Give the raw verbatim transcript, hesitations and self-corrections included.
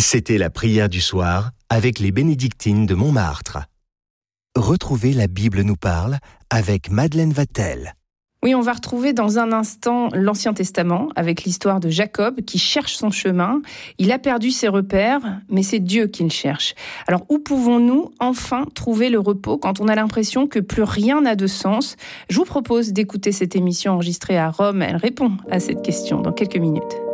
C'était la prière du soir avec les bénédictines de Montmartre. Retrouvez La Bible nous parle avec Madeleine Vatel. Oui, on va retrouver dans un instant l'Ancien Testament avec l'histoire de Jacob qui cherche son chemin. Il a perdu ses repères, mais c'est Dieu qui le cherche. Alors, où pouvons-nous enfin trouver le repos quand on a l'impression que plus rien n'a de sens ? Je vous propose d'écouter cette émission enregistrée à Rome. Elle répond à cette question dans quelques minutes.